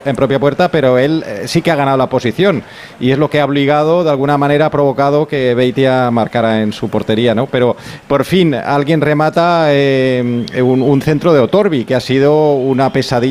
en propia puerta, pero él sí que ha ganado la posición y es lo que ha obligado, de alguna manera ha provocado que Beitia marcara en su portería, ¿no? Pero por fin alguien remata un centro de Otorbi, que ha sido una pesadilla